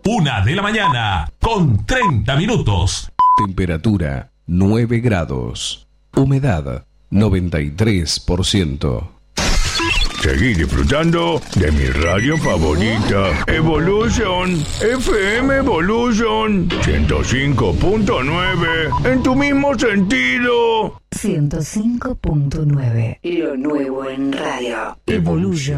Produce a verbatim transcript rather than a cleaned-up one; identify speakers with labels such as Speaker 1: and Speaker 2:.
Speaker 1: Una de la mañana, con treinta minutos.
Speaker 2: Temperatura nueve grados. Humedad noventa y tres por ciento.
Speaker 3: Seguí disfrutando de mi radio favorita, Evolution, F M Evolution, ciento cinco punto nueve, en tu mismo sentido.
Speaker 4: ciento cinco punto nueve, lo nuevo en radio. Evolution.